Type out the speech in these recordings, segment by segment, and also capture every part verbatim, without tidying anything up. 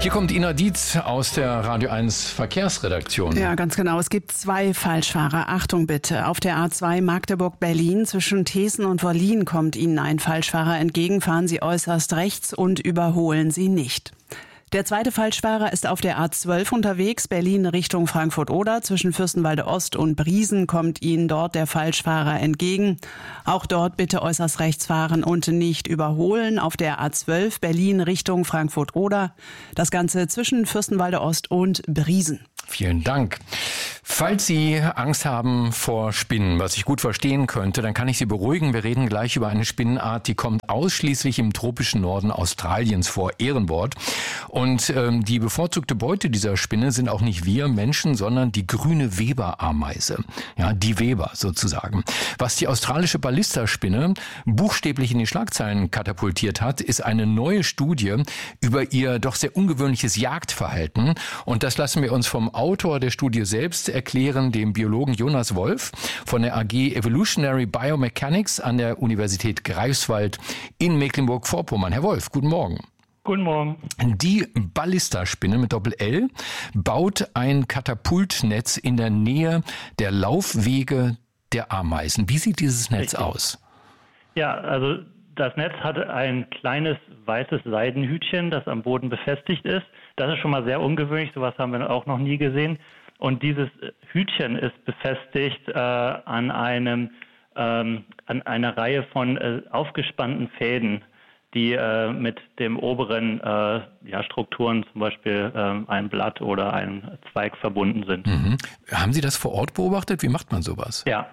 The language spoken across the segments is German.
Hier kommt Ina Dietz aus der Radio eins Verkehrsredaktion. Ja, ganz genau. Es gibt zwei Falschfahrer. Achtung bitte. Auf der A zwei Magdeburg-Berlin zwischen Thesen und Wollin kommt Ihnen ein Falschfahrer entgegen. Fahren Sie äußerst rechts und überholen Sie nicht. Der zweite Falschfahrer ist auf der A zwölf unterwegs, Berlin Richtung Frankfurt-Oder. Zwischen Fürstenwalde Ost und Briesen kommt Ihnen dort der Falschfahrer entgegen. Auch dort bitte äußerst rechts fahren und nicht überholen. Auf der A zwölf Berlin Richtung Frankfurt-Oder. Das Ganze zwischen Fürstenwalde Ost und Briesen. Vielen Dank. Falls Sie Angst haben vor Spinnen, was ich gut verstehen könnte, dann kann ich Sie beruhigen. Wir reden gleich über eine Spinnenart, die kommt ausschließlich im tropischen Norden Australiens vor, Ehrenwort. Und ähm, die bevorzugte Beute dieser Spinne sind auch nicht wir Menschen, sondern die grüne Weber-Ameise. Ja, die Weber sozusagen. Was die australische Ballisterspinne buchstäblich in die Schlagzeilen katapultiert hat, ist eine neue Studie über ihr doch sehr ungewöhnliches Jagdverhalten. Und das lassen wir uns vom Autor der Studie selbst erklären, dem Biologen Jonas Wolf von der A G Evolutionary Biomechanics an der Universität Greifswald in Mecklenburg-Vorpommern. Herr Wolf, guten Morgen. Guten Morgen. Die Ballisterspinne mit Doppel-L baut ein Katapultnetz in der Nähe der Laufwege der Ameisen. Wie sieht dieses Netz Richtig. aus? Ja, also das Netz hat ein kleines weißes Seidenhütchen, das am Boden befestigt ist. Das ist schon mal sehr ungewöhnlich, sowas haben wir auch noch nie gesehen. Und dieses Hütchen ist befestigt äh, an einem ähm, an einer Reihe von äh, aufgespannten Fäden, die äh, mit dem oberen äh, ja, Strukturen, zum Beispiel äh, ein Blatt oder ein Zweig, verbunden sind. Mhm. Haben Sie das vor Ort beobachtet? Wie macht man sowas? Ja.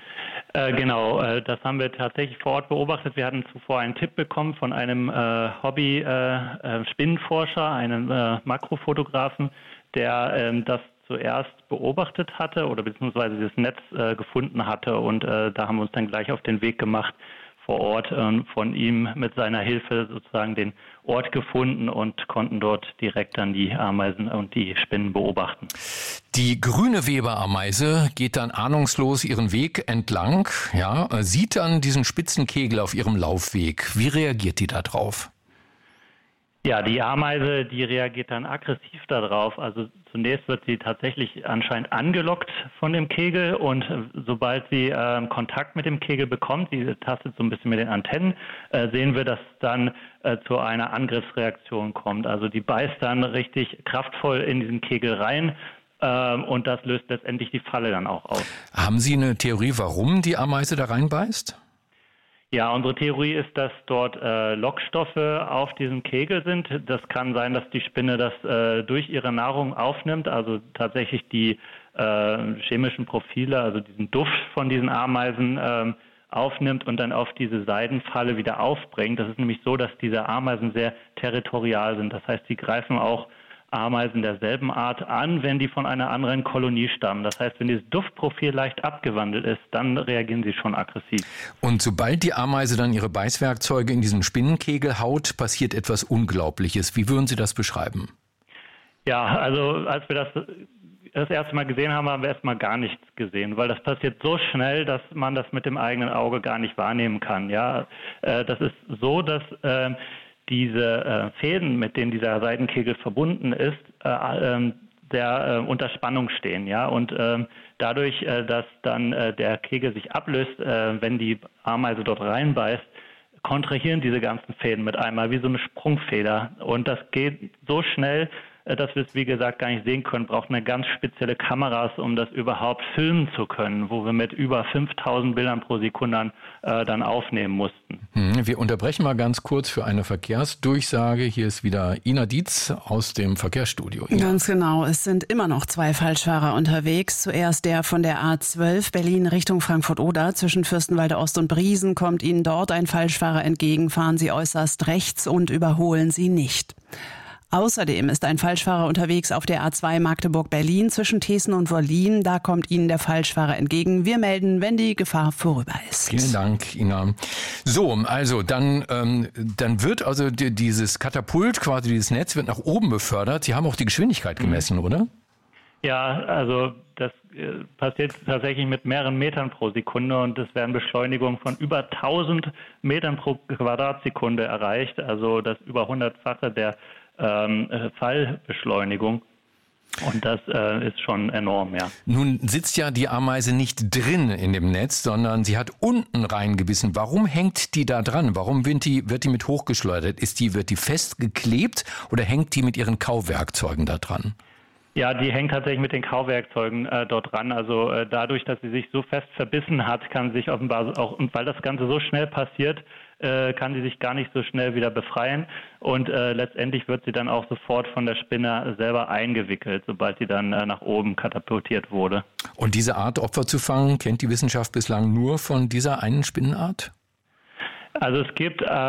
Äh, genau, äh, das haben wir tatsächlich vor Ort beobachtet. Wir hatten zuvor einen Tipp bekommen von einem äh, Hobby-Spinnenforscher, äh, einem äh, Makrofotografen, der äh, das zuerst beobachtet hatte oder beziehungsweise das Netz äh, gefunden hatte. Und äh, da haben wir uns dann gleich auf den Weg gemacht, vor Ort äh, von ihm mit seiner Hilfe sozusagen den Ort gefunden und konnten dort direkt dann die Ameisen und die Spinnen beobachten. Die grüne Weber-Ameise geht dann ahnungslos ihren Weg entlang, ja, sieht dann diesen spitzen Kegel auf ihrem Laufweg. Wie reagiert die da drauf? Ja, die Ameise, die reagiert dann aggressiv darauf. Also zunächst wird sie tatsächlich anscheinend angelockt von dem Kegel und sobald sie äh, Kontakt mit dem Kegel bekommt, sie tastet so ein bisschen mit den Antennen, äh, sehen wir, dass dann äh, zu einer Angriffsreaktion kommt. Also die beißt dann richtig kraftvoll in diesen Kegel rein. Ähm, und das löst letztendlich die Falle dann auch aus. Haben Sie eine Theorie, warum die Ameise da reinbeißt? Ja, unsere Theorie ist, dass dort äh, Lockstoffe auf diesem Kegel sind. Das kann sein, dass die Spinne das äh, durch ihre Nahrung aufnimmt, also tatsächlich die äh, chemischen Profile, also diesen Duft von diesen Ameisen äh, aufnimmt und dann auf diese Seidenfalle wieder aufbringt. Das ist nämlich so, dass diese Ameisen sehr territorial sind. Das heißt, sie greifen auch Ameisen derselben Art an, wenn die von einer anderen Kolonie stammen. Das heißt, wenn dieses Duftprofil leicht abgewandelt ist, dann reagieren sie schon aggressiv. Und sobald die Ameise dann ihre Beißwerkzeuge in diesen Spinnenkegel haut, passiert etwas Unglaubliches. Wie würden Sie das beschreiben? Ja, also als wir das das erste Mal gesehen haben, haben wir erstmal gar nichts gesehen, weil das passiert so schnell, dass man das mit dem eigenen Auge gar nicht wahrnehmen kann. Ja, äh, das ist so, dass äh, diese äh, Fäden, mit denen dieser Seidenkegel verbunden ist, äh, äh, sehr äh, unter Spannung stehen, ja, und äh, dadurch, äh, dass dann äh, der Kegel sich ablöst, äh, wenn die Ameise dort reinbeißt, kontrahieren diese ganzen Fäden mit einmal wie so eine Sprungfeder und das geht so schnell, dass wir es, wie gesagt, gar nicht sehen können, braucht eine ganz spezielle Kameras, um das überhaupt filmen zu können, wo wir mit über fünftausend Bildern pro Sekunde äh, dann aufnehmen mussten. Wir unterbrechen mal ganz kurz für eine Verkehrsdurchsage. Hier ist wieder Ina Dietz aus dem Verkehrsstudio. Ina. Ganz genau, es sind immer noch zwei Falschfahrer unterwegs. Zuerst der von der A zwölf Berlin Richtung Frankfurt-Oder. Zwischen Fürstenwalde Ost und Briesen kommt Ihnen dort ein Falschfahrer entgegen. Fahren Sie äußerst rechts und überholen Sie nicht. Außerdem ist ein Falschfahrer unterwegs auf der A zwei Magdeburg-Berlin zwischen Thesen und Wollin. Da kommt Ihnen der Falschfahrer entgegen. Wir melden, wenn die Gefahr vorüber ist. Vielen Dank, Ina. So, also dann, ähm, dann wird also die, dieses Katapult, quasi dieses Netz, wird nach oben befördert. Sie haben auch die Geschwindigkeit gemessen, mhm. oder? Ja, also das äh, passiert tatsächlich mit mehreren Metern pro Sekunde und es werden Beschleunigungen von über tausend Metern pro Quadratsekunde erreicht, also das über hundertfache der ähm, Fallbeschleunigung. Und das äh, ist schon enorm, ja. Nun sitzt ja die Ameise nicht drin in dem Netz, sondern sie hat unten reingebissen. Warum hängt die da dran? Warum wird die, wird die mit hochgeschleudert? Ist die, wird die festgeklebt oder hängt die mit ihren Kauwerkzeugen da dran? Ja, die hängt tatsächlich mit den Kauwerkzeugen äh, dort dran. Also äh, dadurch, dass sie sich so fest verbissen hat, kann sie sich offenbar auch, und weil das Ganze so schnell passiert, äh, kann sie sich gar nicht so schnell wieder befreien. Und äh, letztendlich wird sie dann auch sofort von der Spinne selber eingewickelt, sobald sie dann äh, nach oben katapultiert wurde. Und diese Art, Opfer zu fangen, kennt die Wissenschaft bislang nur von dieser einen Spinnenart? Also es gibt äh,